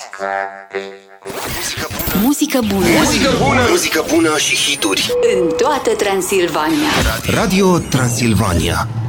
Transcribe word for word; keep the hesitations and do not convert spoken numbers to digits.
Muzică bună. Muzică bună. Muzică bună și hituri În toată Transilvania. Radio Transilvania.